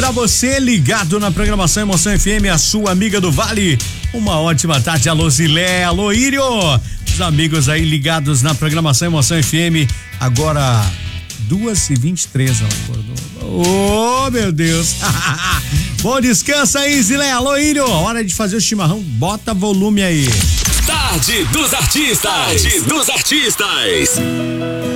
pra você ligado na programação Emoção FM, a sua amiga do Vale. Uma ótima tarde, alô Zilé, alô Írio. Os amigos aí ligados na programação Emoção FM. Agora 2h23 ela acordou. Oh, meu Deus. Bom descanso aí, Zilé, alô Írio. Hora de fazer o chimarrão, bota volume aí. Tarde dos Artistas. Tarde dos Artistas.